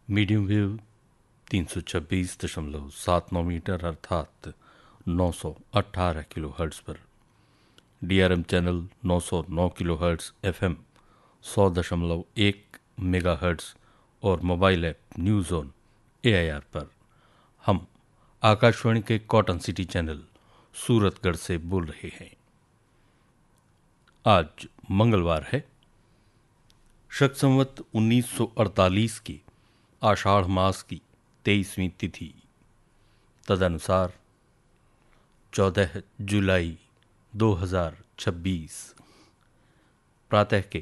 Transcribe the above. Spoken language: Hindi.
मीडियम वेव 326.79 मीटर अर्थात 918 किलो हर्ट्ज पर, DRM channel 909 kilo hertz, FM 100.1 mega hertz और mobile app news on AIR पर हम आकाशवाणी के कॉटन सिटी चैनल सूरतगढ़ से बोल रहे हैं। आज मंगलवार है, शक संवत 1948 की आषाढ़ मास की 23वीं तिथि, तदनुसार 14 जुलाई 2026 प्रातः के